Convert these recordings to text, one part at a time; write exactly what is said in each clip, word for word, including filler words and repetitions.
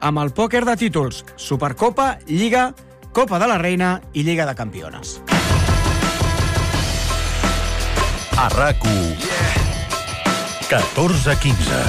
amb el pòquer de títols, Supercopa, Lliga, Copa de la Reina i Lliga de Campiones. A RAC u, catorze quinze.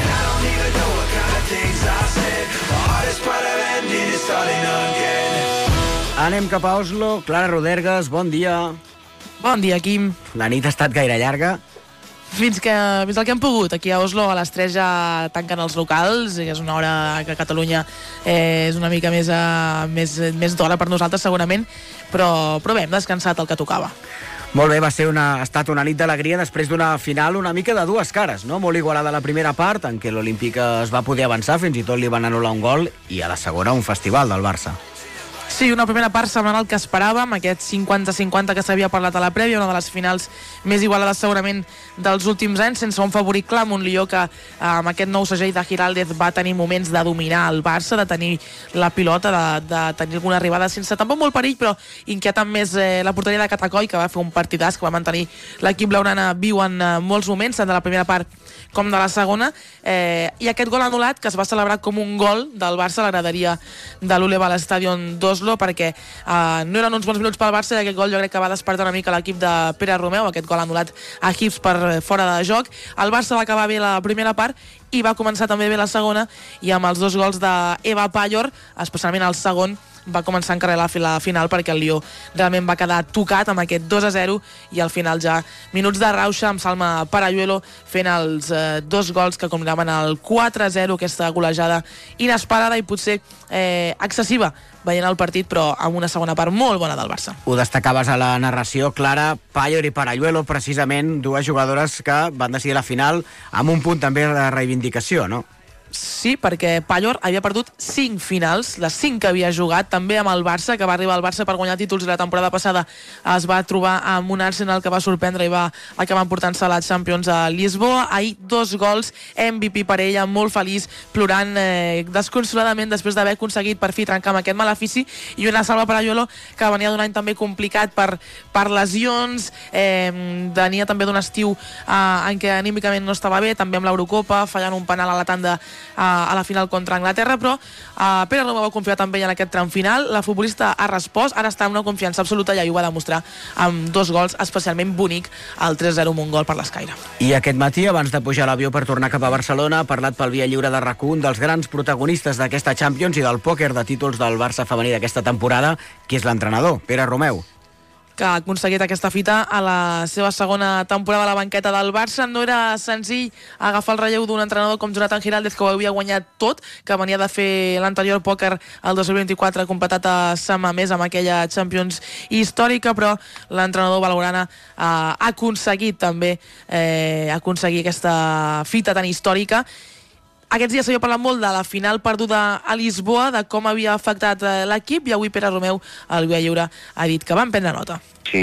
Anem cap a Oslo. Clara Rodergas, bon dia. Bon dia, Quim. La nit ha estat gaire llarga. Fins, que, fins el que hem pogut. Aquí a Oslo a les tres ja tanquen els locals, i és una hora que a Catalunya eh, és una mica més, uh, més, més d'hora per nosaltres segurament, però, però bé, hem descansat el que tocava. Molt bé, va ser una, ha estat una nit d'alegria després d'una final una mica de dues cares, no? Molt igualada la primera part, en què l'Olímpic es va poder avançar, fins i tot li van anul·lar un gol, i a la segona un festival del Barça. Sí, una primera part semblant al que esperàvem, aquest cinquanta cinquanta que s'havia parlat a la prèvia, una de les finals més igualades segurament dels últims anys, sense un favorit clar, un Lió que eh, amb aquest nou segell de Giraldez va tenir moments de dominar el Barça, de tenir la pilota, de, de tenir alguna arribada sense tampoc molt perill, però inquietant més eh, la porteria de Catacoi, que va fer un partidàs, que va mantenir l'equip blaugrana viu en eh, molts moments, tant de la primera part com de la segona, eh, i aquest gol anul·lat que es va celebrar com un gol del Barça a la graderia de l'Uleval Stadion d'Oslo, perquè eh, no eren uns bons minuts pel Barça, i aquest gol jo crec que va despertar una mica l'equip de Pere Romeu, aquest gol anul·lat a Hibbs per fora de joc. El Barça va acabar bé la primera part i va començar també bé la segona, i amb els dos gols d'Eva Pallor, especialment el segon, va començar a encarregar la final, perquè el Lió realment va quedar tocat amb aquest dos a zero, i al final ja minuts de rauxa amb Salma Parayuelo fent els eh, dos gols que combinaven el quatre a zero, aquesta golejada inesperada i potser eh, excessiva veient el partit, però amb una segona part molt bona del Barça. Ho destacaves a la narració, Clara, Pallor i Parayuelo, precisament dues jugadores que van decidir la final amb un punt també de reivindicació, no? Sí, perquè Pallor havia perdut cinc finals, les cinc que havia jugat, també amb el Barça, que va arribar al Barça per guanyar títols, i la temporada passada es va trobar amb un Arsenal que va sorprendre i va acabar emportant-se a la Champions a Lisboa. Ahir dos gols, M V P per ella, molt feliç, plorant eh, desconsoladament després d'haver aconseguit per fi trencar amb aquest malefici, i una Salva Parayuelo que venia d'un any també complicat per, per lesions, eh, venia també d'un estiu eh, en què anímicament no estava bé, també amb l'Eurocopa, fallant un penal a la tanda a la final contra Anglaterra, però uh, Pere Romeu va confiar també en aquest tram final. La futbolista ha respost, ara està amb una confiança absoluta, i ho va demostrar amb dos gols, especialment bonic el tres a zero amb un gol per l'Escaire. I aquest matí, abans de pujar a l'avió per tornar cap a Barcelona, ha parlat pel Via Lliure de RAC u un dels grans protagonistes d'aquesta Champions i del pòquer de títols del Barça femení d'aquesta temporada, que és l'entrenador, Pere Romeu, que ha aconseguit aquesta fita a la seva segona temporada a la banqueta del Barça. No era senzill agafar el relleu d'un entrenador com Jonathan Giraldez, que ho havia guanyat tot, que venia de fer l'anterior pòquer el dos mil vint-i-quatre, completat a Samamés amb aquella Champions històrica, però l'entrenador blaugrana ha aconseguit també eh, aconseguir aquesta fita tan històrica. Aquests dies s'havia parlat molt de la final perduda a Lisboa, de com havia afectat l'equip, i avui Pere Romeu, al Via Lliure, ha dit que van prendre nota.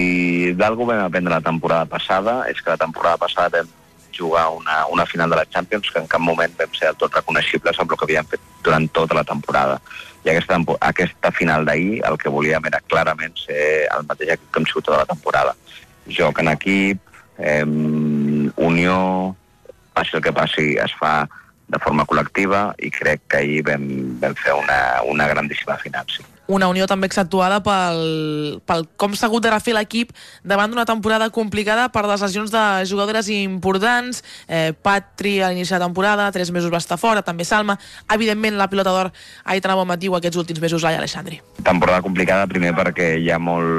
Si d'algú vam aprendre la temporada passada, és que la temporada passada vam jugar una, una final de la Champions que en cap moment vam ser del tot reconeixibles amb el que havíem fet durant tota la temporada. I aquesta, aquesta final d'ahir el que volíem era clarament ser el mateix equip que hem sigut tota la temporada. Joc en equip, eh, unió, passi el que passi, es fa de forma col·lectiva, i crec que ahir vam, vam fer una, una grandíssima final, sí. Una unió també accentuada pel, pel com s'ha hagut de refer l'equip davant d'una temporada complicada per les lesions de jugadores importants. Eh, Patri a l'inici de la temporada, tres mesos va estar fora, també Salma. Evidentment, la pilota d'or Aitana Bonmatí, aquests últims mesos Laia Aleixandri. Temporada complicada, primer perquè hi ha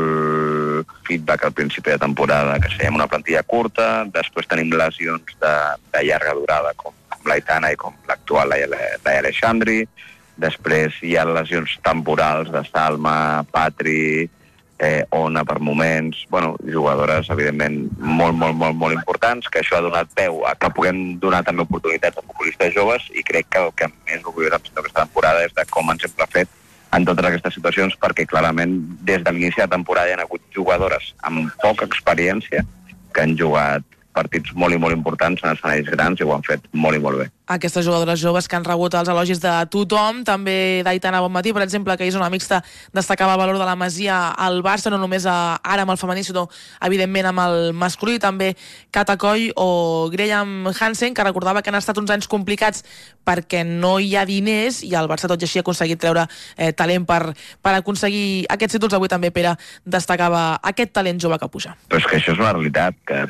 molt feedback al principi de temporada, que seiem una plantilla curta, després tenim lesions de, de llarga durada, com l'Aitana i com l'actual Laia Aleixandri. Després hi ha lesions temporals de Salma, Patri, eh, Ona per moments, bueno, jugadores evidentment molt, molt, molt, molt importants, que això ha donat peu a que puguem donar també oportunitats a futbolistes joves, i crec que el que més orgullós em sento aquesta temporada és de com ens hem fet en totes aquestes situacions, perquè clarament des de l'inici de temporada hi ha hagut jugadores amb poca experiència que han jugat partits molt i molt importants en escenaris grans, i ho han fet molt i molt bé. aquestes jugadores joves que han rebut els elogis de tothom, també d'Aitana Bonmatí, per exemple, que és una mixta, destacava el valor de la Masia al Barça, no només a, ara amb el femení, sinó evidentment amb el masculí, també Cata Coll o Graham Hansen, que recordava que han estat uns anys complicats perquè no hi ha diners i el Barça tot i així ha aconseguit treure eh, talent per, per aconseguir aquests títols. Avui també Pere destacava aquest talent jove que puja. Però és que això és una realitat, que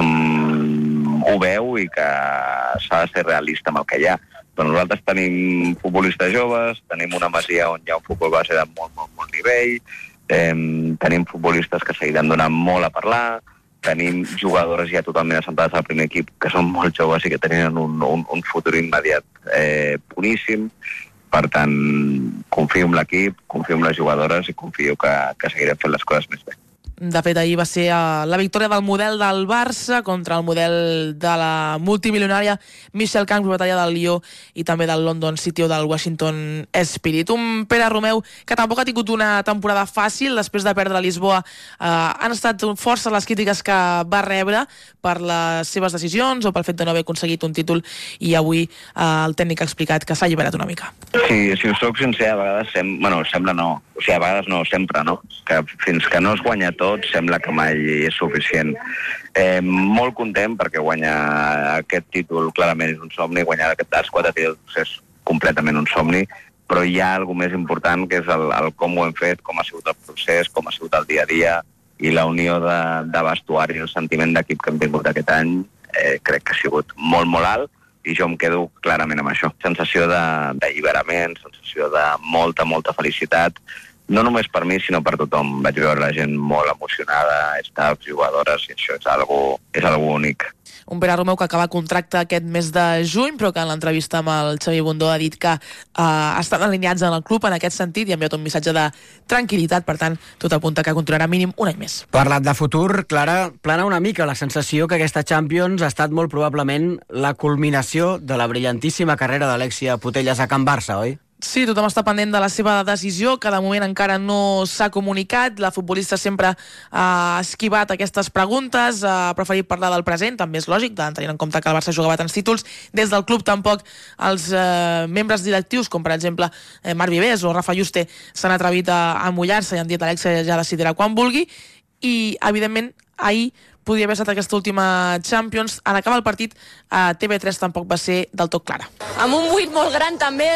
tothom ho veu i que s'ha de ser realista amb el que hi ha. Però nosaltres tenim futbolistes joves, tenim una Masia on hi ha un futbol base de molt, molt, molt nivell, eh, tenim futbolistes que seguiran donant molt a parlar, tenim jugadores ja totalment assentades al primer equip que són molt joves i que tenen un, un, un futur immediat eh, boníssim. Per tant, confio en l'equip, confio en les jugadores i confio que, que seguirem fent les coses més bé. De fet, ahir va ser la victòria del model del Barça contra el model de la multimilionària Michelle Camps, propietària del Lió i també del London City o del Washington Spirit. Un Pere Romeu que tampoc ha tingut una temporada fàcil després de perdre a Lisboa. Eh, han estat força les crítiques que va rebre per les seves decisions o pel fet de no haver aconseguit un títol, i avui eh, el tècnic ha explicat que s'ha alliberat una mica. Sí, si us soc sincer, a vegades sem... bueno, sembla no, o sigui, a vegades no, sempre no, que fins que no es guanya tot sembla que mai és suficient. Eh, molt content perquè guanyar aquest títol clarament és un somni, guanyar aquests quatre títols és completament un somni, però hi ha alguna més important, que és el, el com ho hem fet, com ha sigut el procés, com ha sigut el dia a dia, i la unió de, de vestuari, el sentiment d'equip que hem tingut aquest any, eh, crec que ha sigut molt, molt alt, i jo em quedo clarament amb això. Sensació d'alliberament, sensació de molta, molta felicitat, no només per mi, sinó per tothom. Vaig veure la gent molt emocionada, staff, jugadores, i això és algo, és algo únic. Un Pere Romeu que acaba contracte aquest mes de juny, però que en l'entrevista amb el Xavi Bundó ha dit que eh, estan alineats en el club en aquest sentit i ha enviat un missatge de tranquil·litat. Per tant, tot apunta que continuarà mínim un any més. Parlat de futur, Clara, plana una mica la sensació que aquesta Champions ha estat molt probablement la culminació de la brillantíssima carrera d'Alexia Putellas a Can Barça, oi? Sí, tothom està pendent de la seva decisió, que de moment encara no s'ha comunicat. La futbolista sempre ha esquivat aquestes preguntes, ha preferit parlar del present, també és lògic, tenint en compte que el Barça jugava tants títols. Des del club tampoc els eh, membres directius, com per exemple eh, Marc Vives o Rafa Juste, s'han atrevit a, a mullar-se i han dit que Alexia ja decidirà quan vulgui. I, evidentment, ahir podria haver estat aquesta última Champions. En acabar el partit, a T V tres tampoc va ser del tot clara. Amb un buit molt gran també,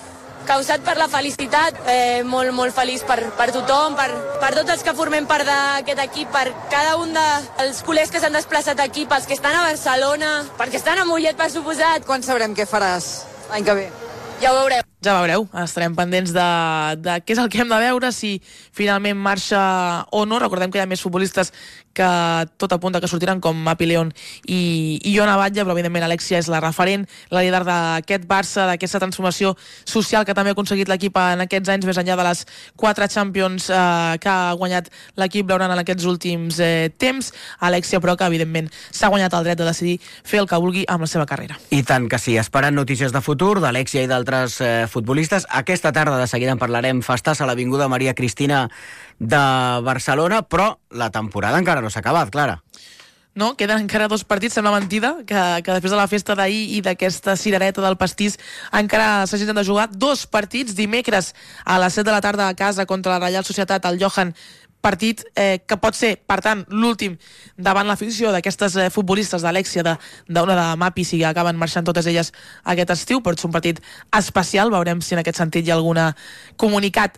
causat per la felicitat, eh, molt, molt feliç per, per tothom, per, per tots els que formem part d'aquest equip, per cada un dels culers que s'han desplaçat aquí, pels que estan a Barcelona, perquè estan a Mollet, per suposat. Quan sabrem què faràs l'any que ve? Ja ho veureu. Ja veureu, estarem pendents de, de què és el que hem de veure, si finalment marxa o no. Recordem que hi ha més futbolistes que tot apunta que sortiran, com Mapi León i, i Iona Batlle, però evidentment Alexia és la referent, la líder d'aquest Barça, d'aquesta transformació social que també ha aconseguit l'equip en aquests anys, més enllà de les quatre Champions eh, que ha guanyat l'equip blaugrana en aquests últims eh, temps. Alexia, però, que evidentment s'ha guanyat el dret de decidir fer el que vulgui amb la seva carrera. I tant que sí, esperant notícies de futur d'Alexia i d'altres eh, futbolistes. Aquesta tarda de seguida en parlarem. Festàs a l'Avinguda Maria Cristina de Barcelona, però la temporada encara no s'ha acabat, Clara. No, queden encara dos partits, sembla mentida, que, que després de la festa d'ahir i d'aquesta cirereta del pastís encara s'hagin de jugar dos partits. Dimecres a les set de la tarda a casa contra la Reial Societat, el Johan, partit eh, que pot ser, per tant, l'últim davant l'afició d'aquestes eh, futbolistes d'Alexia, d'una de, de Mapi, si acaben marxant totes elles aquest estiu. Pot ser un partit especial, veurem si en aquest sentit hi ha algun comunicat